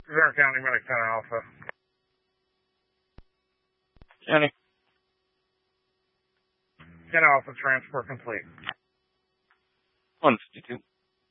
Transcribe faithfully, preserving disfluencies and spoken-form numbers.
Kern County Medic ten Alpha. County. ten Alpha transport complete. one fifty-two.